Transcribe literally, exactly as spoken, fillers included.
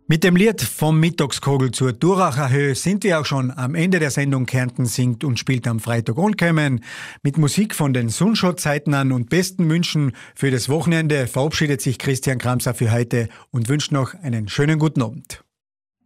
Mit dem Lied vom Mittagskogel zur Duracher Höhe sind wir auch schon am Ende der Sendung Kärnten singt und spielt am Freitag angekommen. Mit Musik von den Sunshot-Zeitnern und besten Wünschen für das Wochenende verabschiedet sich Christian Kramser für heute und wünscht noch einen schönen guten Abend.